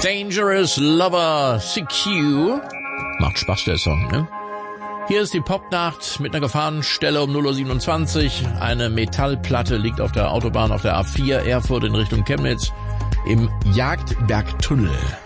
Dangerous Lover, CQ. Macht Spaß, der Song, ne? Hier ist die Popnacht mit einer Gefahrenstelle um 0:27 Uhr. Eine Metallplatte liegt auf der Autobahn auf der A4 Erfurt in Richtung Chemnitz im Jagdbergtunnel.